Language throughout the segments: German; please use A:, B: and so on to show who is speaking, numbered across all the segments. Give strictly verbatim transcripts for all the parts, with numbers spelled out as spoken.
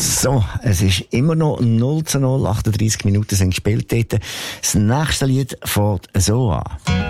A: So, es ist immer noch null zu null, achtunddreissig Minuten sind gespielt dort. Das nächste Lied fängt so an.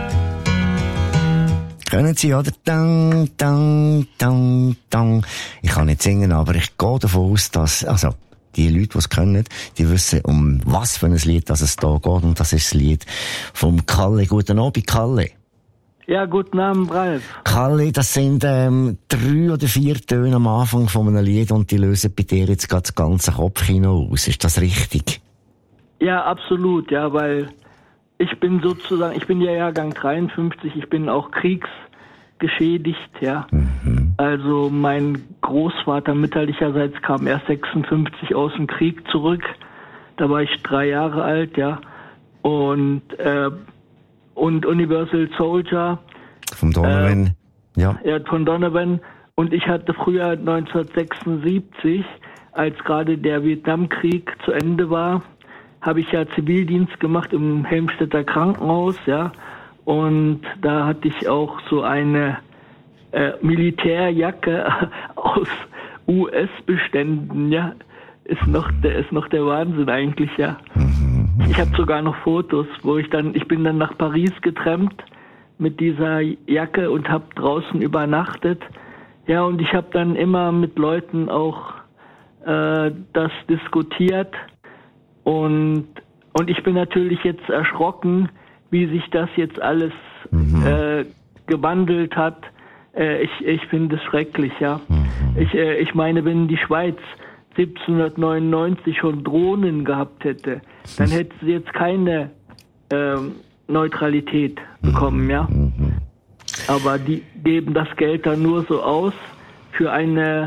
A: Können Sie, oder? Dang, dang, dang, dang. Ich kann nicht singen, aber ich gehe davon aus, dass, also, die Leute, die es können, die wissen, um was für ein Lied das es da geht. Und das ist das Lied vom Kalle. Guten Abend, Kalle.
B: Ja, guten Abend, Ralf.
A: Kalle, das sind ähm, drei oder vier Töne am Anfang von einem Lied und die lösen bei dir jetzt gerade das ganze Kopfkino aus. Ist das richtig?
B: Ja, absolut, ja, weil ich bin sozusagen, ich bin ja Jahrgang dreiundfünfzig, ich bin auch kriegsgeschädigt, ja. Mhm. Also mein Großvater mütterlicherseits kam erst sechsundfünfzig aus dem Krieg zurück. Da war ich drei Jahre alt, ja. Und äh, und Universal Soldier.
A: Von Donovan, äh, ja.
B: Ja, von Donovan. Und ich hatte früher neunzehnhundertsechsundsiebzig, als gerade der Vietnamkrieg zu Ende war, habe ich ja Zivildienst gemacht im Helmstedter Krankenhaus, ja. Und da hatte ich auch so eine äh, Militärjacke aus U S-Beständen, ja. Ist noch der, ist noch der Wahnsinn eigentlich, ja. Ich habe sogar noch Fotos, wo ich dann, ich bin dann nach Paris getrennt mit dieser Jacke und habe draußen übernachtet. Ja, und ich habe dann immer mit Leuten auch äh, das diskutiert. Und, und ich bin natürlich jetzt erschrocken, wie sich das jetzt alles mhm. äh, gewandelt hat. Äh, ich ich finde es schrecklich, ja. Mhm. Ich, äh, ich meine, wenn die Schweiz siebzehnhundertneunundneunzig schon Drohnen gehabt hätte, dann hätte sie jetzt keine ähm, Neutralität bekommen, ja. Aber die geben das Geld dann nur so aus für eine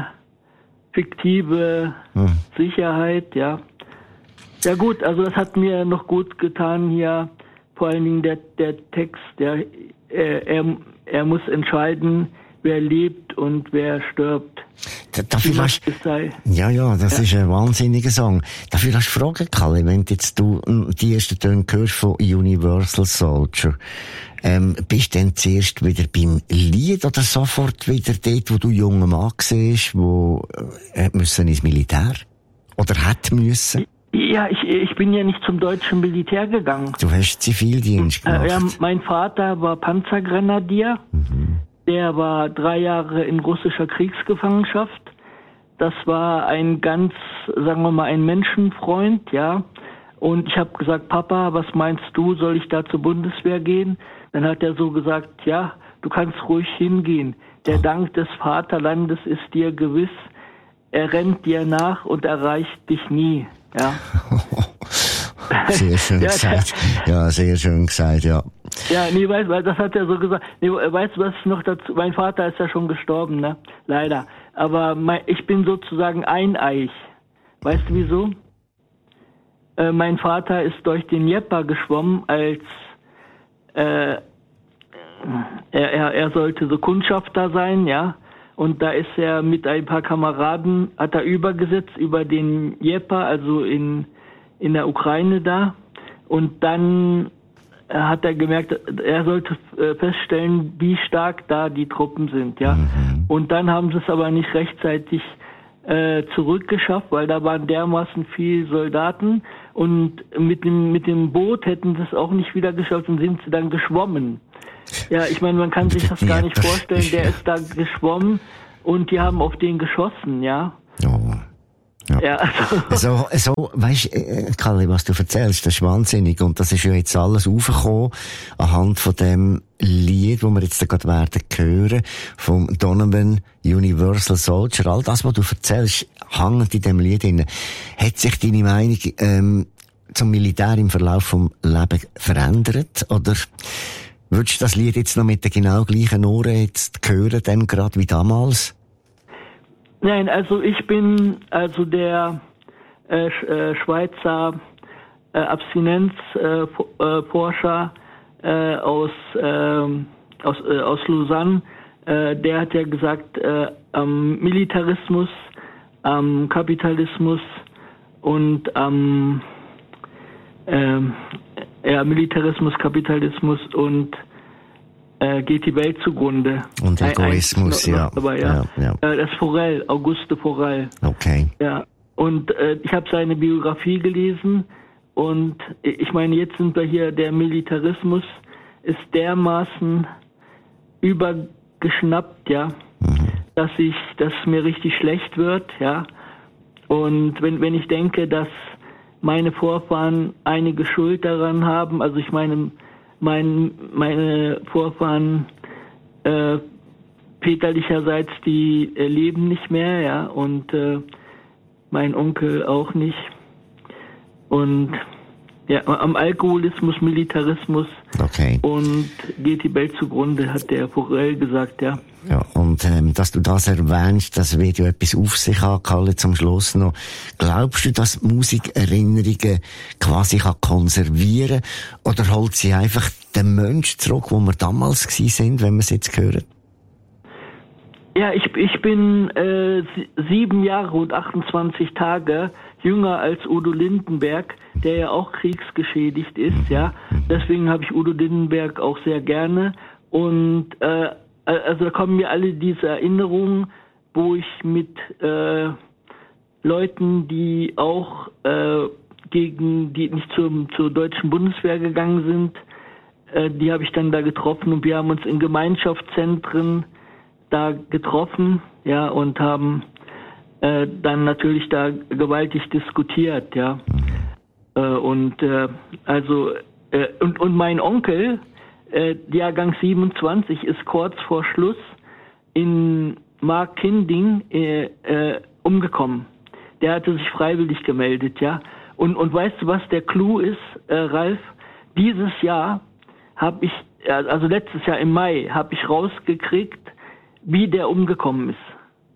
B: fiktive Sicherheit, ja. Ja gut, also das hat mir noch gut getan hier, vor allen Dingen der, der Text, der, äh, er, er muss entscheiden, wer lebt und wer stirbt.
A: Dafür hast, ja, ja, das ja. ist ein wahnsinniger Song. Dafür hast du Fragen, Kalle, wenn jetzt du die ersten Töne hörst von Universal Soldier, ähm, bist du dann zuerst wieder beim Lied oder sofort wieder dort, wo du junger Mann siehst, wo äh, müssen ins Militär? Oder hätte müssen?
B: Ja, ich, ich bin ja nicht zum deutschen Militär gegangen.
A: Du hast Zivildienst gemacht.
B: Äh, ja, mein Vater war Panzergrenadier. Mhm. Der war drei Jahre in russischer Kriegsgefangenschaft. Das war ein ganz, sagen wir mal, ein Menschenfreund, ja. Und ich habe gesagt, Papa, was meinst du, soll ich da zur Bundeswehr gehen? Dann hat er so gesagt, ja, du kannst ruhig hingehen. Der Dank des Vaterlandes ist dir gewiss. Er rennt dir nach und erreicht dich nie, ja.
A: Sehr schön
B: ja,
A: gesagt. Ja, sehr schön gesagt, ja.
B: Ja, nee, weißt du, das hat er so gesagt. Nee, weißt du, was noch dazu, mein Vater ist ja schon gestorben, ne? Leider. Aber mein, ich bin sozusagen eineich. Weißt du wieso? Äh, mein Vater ist durch den Dnieper geschwommen, als, äh, er, er, er sollte so Kundschafter sein, ja? Und da ist er mit ein paar Kameraden, hat er übergesetzt über den Dnieper, also in, in der Ukraine da. Und dann hat er gemerkt, er sollte feststellen, wie stark da die Truppen sind, ja. Mhm. Und dann haben sie es aber nicht rechtzeitig äh, zurückgeschafft, weil da waren dermaßen viele Soldaten und mit dem mit dem Boot hätten sie es auch nicht wieder geschafft und sind sie dann geschwommen. Ja, ich meine, man kann sich das gar nicht vorstellen, der ist da geschwommen und die haben auf den geschossen, ja.
A: Oh. Ja. Ja, also. so, so, weisst, äh, Kalle, was du erzählst, das ist wahnsinnig. Und das ist ja jetzt alles aufgekommen anhand von dem Lied, das wir jetzt gerade werden hören, vom Donovan Universal Soldier. All das, was du erzählst, hängt in dem Lied drin. Hat sich deine Meinung, ähm, zum Militär im Verlauf vom Leben verändert? Oder würdest du das Lied jetzt noch mit den genau gleichen Ohren jetzt hören, dann gerade wie damals?
B: Nein, also ich bin also der äh, Sch- äh, Schweizer äh, Abstinenzforscher äh, äh, aus, äh, aus, äh, aus Lausanne. Äh, der hat ja gesagt, äh, am Militarismus, am Kapitalismus und am äh, ja, Militarismus, Kapitalismus und Äh, geht die Welt zugrunde.
A: Und Egoismus,
B: noch,
A: ja.
B: Noch, aber ja.
A: ja, ja.
B: Äh, das Forel, Auguste Forel.
A: Okay.
B: Ja. Und äh, ich habe seine Biografie gelesen und ich meine, jetzt sind wir hier, der Militarismus ist dermaßen übergeschnappt, ja, mhm. dass ich, dass mir richtig schlecht wird, ja. Und wenn wenn ich denke, dass meine Vorfahren einige Schuld daran haben, also ich meine, mein, meine Vorfahren äh, väterlicherseits, die äh, leben nicht mehr, ja, und äh, mein Onkel auch nicht. Und ja, am Alkoholismus, Militarismus
A: okay.
B: und geht die Welt zugrunde, hat der Forel gesagt, ja.
A: Ja, und ähm, dass du das erwähnst, das Video etwas auf sich hat, Kalle, zum Schluss noch. Glaubst du, dass Musik Erinnerungen quasi kann konservieren oder holt sie einfach den Menschen zurück, wo wir damals gsi sind, wenn wir es jetzt hören?
B: Ja, ich, ich bin äh, sieben Jahre und achtundzwanzig Tage jünger als Udo Lindenberg, der ja auch kriegsgeschädigt ist, ja. Deswegen habe ich Udo Lindenberg auch sehr gerne. Und äh, also da kommen mir alle diese Erinnerungen, wo ich mit äh, Leuten, die auch äh, gegen, die nicht zum, zur deutschen Bundeswehr gegangen sind, äh, die habe ich dann da getroffen und wir haben uns in Gemeinschaftszentren da getroffen, ja, und haben äh, dann natürlich da gewaltig diskutiert, ja. Äh, und äh, also äh, und und mein Onkel, äh, Jahrgang siebenundzwanzig, ist kurz vor Schluss in Markkinding äh, äh, umgekommen. Der hatte sich freiwillig gemeldet, ja. Und und weißt du, was der Clou ist, äh, Ralf? Dieses Jahr habe ich, also letztes Jahr im Mai, habe ich rausgekriegt, wie der umgekommen ist.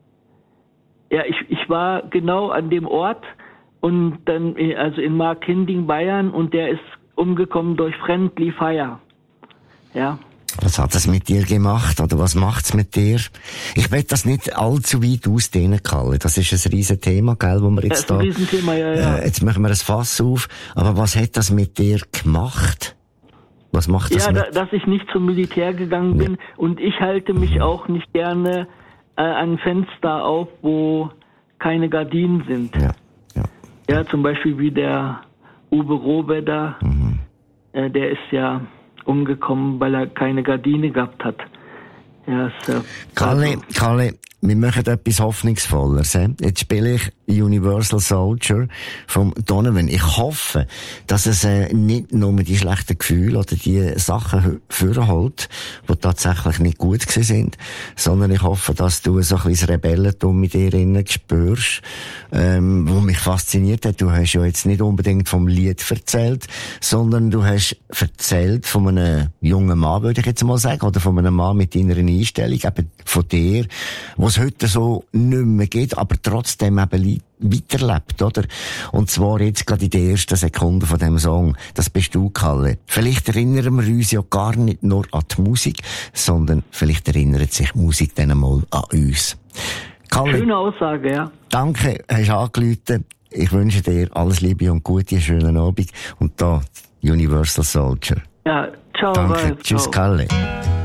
B: Ja, ich, ich war genau an dem Ort und dann, also in Markkinding, Bayern, und der ist umgekommen durch Friendly Fire. Ja.
A: Was hat das mit dir gemacht, oder was macht's mit dir? Ich will das nicht allzu weit ausdehnen, Kalle. Das ist ein riesen Thema, gell, wo wir jetzt
B: das ist ein
A: da,
B: Riesenthema, ja, ja.
A: Äh, jetzt machen wir ein Fass auf. Aber was hat das mit dir gemacht? Was macht das
B: ja,
A: mit?
B: Da, dass ich nicht zum Militär gegangen bin, ja. Und ich halte mich mhm. auch nicht gerne äh, an Fenster auf, wo keine Gardinen sind.
A: Ja, ja.
B: Ja, zum Beispiel wie der Uwe Rohwedder, mhm. äh, der ist ja umgekommen, weil er keine Gardine gehabt hat. Ja, ist, äh,
A: Kalle,
B: also,
A: Kalle, wir machen etwas Hoffnungsvolleres. He? Jetzt spiele ich Universal Soldier vom Donovan. Ich hoffe, dass es äh, nicht nur die schlechten Gefühle oder die Sachen vorholt, die tatsächlich nicht gut gewesen sind, sondern ich hoffe, dass du so ein bisschen Rebellentum mit dir innen spürst, ähm, wo mich fasziniert hat. Du hast ja jetzt nicht unbedingt vom Lied erzählt, sondern du hast erzählt von einem jungen Mann, würde ich jetzt mal sagen, oder von einem Mann mit deiner Einstellung, eben von dir, was heute so nicht mehr geht, aber trotzdem eben weiterlebt, oder? Und zwar jetzt gerade in den ersten Sekunden von dem Song. Das bist du, Kalle. Vielleicht erinnern wir uns ja gar nicht nur an die Musik, sondern vielleicht erinnert sich Musik dann mal an uns. Kalle,
B: schöne Aussage, ja.
A: Danke, hast angerufen. Ich wünsche dir alles Liebe und Gute, einen schönen Abend. Und da Universal Soldier.
B: Ja, ciao.
A: Danke,
B: Ralf,
A: tschüss,
B: ciao.
A: Kalle.